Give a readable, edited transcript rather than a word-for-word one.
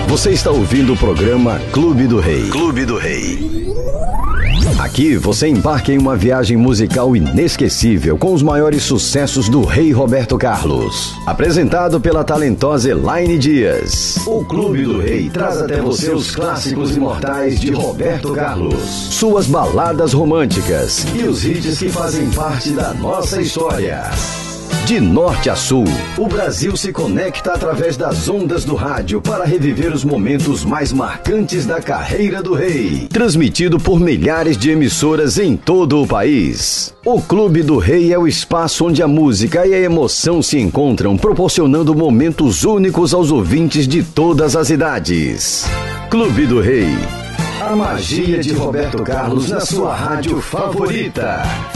Você está ouvindo o programa Clube do Rei. Clube do Rei. Aqui você embarca em uma viagem musical inesquecível com os maiores sucessos do Rei Roberto Carlos. Apresentado pela talentosa Elaine Dias. O Clube do Rei traz até você os clássicos imortais de Roberto Carlos, suas baladas românticas e os hits que fazem parte da nossa história. De norte a sul, o Brasil se conecta através das ondas do rádio para reviver os momentos mais marcantes da carreira do rei. Transmitido por milhares de emissoras em todo o país. O Clube do Rei é o espaço onde a música e a emoção se encontram, proporcionando momentos únicos aos ouvintes de todas as idades. Clube do Rei. A magia de Roberto Carlos na sua rádio favorita.